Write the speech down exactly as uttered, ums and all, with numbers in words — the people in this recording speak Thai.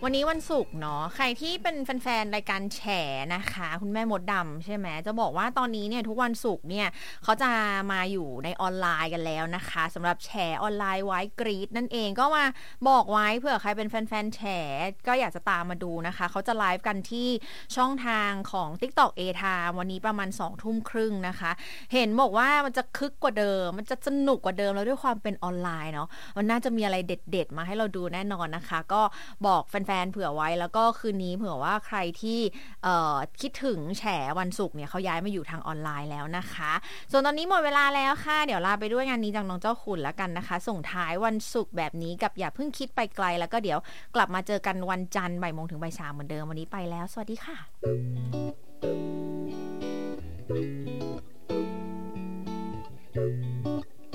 วันนี้วันศุกร์เนาะใครที่เป็นแฟนๆรายการแฉนะคะคุณแม่มดดำใช่ไหมจะบอกว่าตอนนี้เนี่ยทุกวันศุกร์เนี่ยเขาจะมาอยู่ในออนไลน์กันแล้วนะคะสำหรับแฉออนไลน์ไว้กรีดนั่นเองก็มาบอกไว้เผื่อใครเป็นแฟนๆแฉก็อยากจะตามมาดูนะคะเขาจะไลฟ์กันที่ช่องทางของ TikTok A Time วันนี้ประมาณสองทุ่มครึ่งนะคะเห็นบอกว่ามันจะคึกกว่าเดิมมันจะสนุกกว่าเดิมแล้วด้วยความเป็นออนไลน์เนาะมันน่าจะมีอะไรเด็ดๆมาให้เราดูแน่นอนนะคะก็บอกแฟนๆเผื่อไว้แล้วก็คืนนี้เผื่อว่าใครที่เอ่อคิดถึงแฉวันศุกร์เนี่ยเขาย้ายมาอยู่ทางออนไลน์แล้วนะคะส่วนตอนนี้หมดเวลาแล้วค่ะเดี๋ยวลาไปด้วยงานนี้จากน้องเจ้าขุนแล้วกันนะคะส่งท้ายวันศุกร์แบบนี้กับอย่าเพิ่งคิดไปไกลแล้วก็เดี๋ยวกลับมาเจอกันวันจันทร์บ่ายโมงถึงบ่ายสามเหมือนเดิมวันนี้ไปแล้วสวัสดีค่ะ